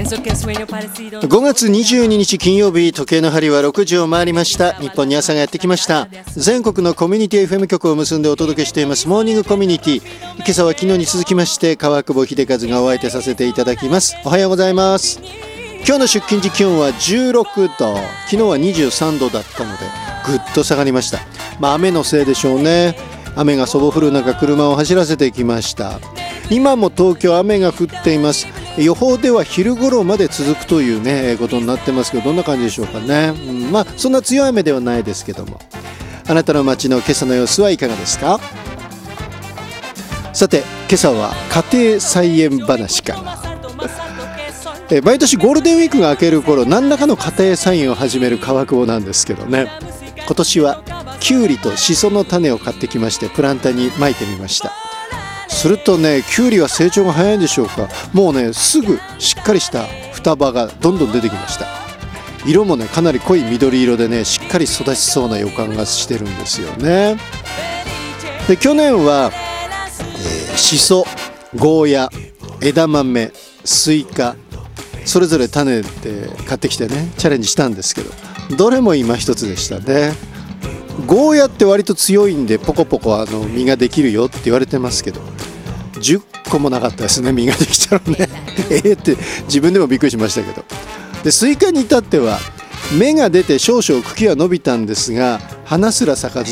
5月22日金曜日、時計の針は6時を回りました。日本に朝がやってきました。全国のコミュニティ FM 局を結んでお届けしていますモーニングコミュニティ。今朝は昨日に続きまして川久保秀和がお相手させていただきます。おはようございます。今日の出勤時気温は16度、昨日は23度だったのでぐっと下がりました。雨のせいでしょうね。雨がそぼ降る中、車を走らせてきました。今も東京雨が降っています。予報では昼頃まで続くというねことになってますけど、どんな感じでしょうかね。そんな強い雨ではないですけども、あなたの街の今朝の様子はいかがですか。さて、今朝は家庭菜園話から毎年ゴールデンウィークが明ける頃、何らかの家庭菜園を始める川久保なんですけどね。今年はキュウリとシソの種を買ってきまして、プランターに撒いてみました。するとね、キュウリは成長が早いんでしょうか。もうね、すぐしっかりした双葉がどんどん出てきました。色もね、かなり濃い緑色でね、しっかり育ちそうな予感がしてるんですよね。で、去年は、シソ、ゴーヤ、枝豆、スイカ、それぞれ種で買ってきてね、チャレンジしたんですけど、どれも今一つでしたね。ゴーヤって割と強いんでポコポコ実ができるよって言われてますけど、10個もなかったですね、実ができたのねって自分でもびっくりしましたけど。で、スイカに至っては芽が出て少々茎は伸びたんですが、花すら咲かず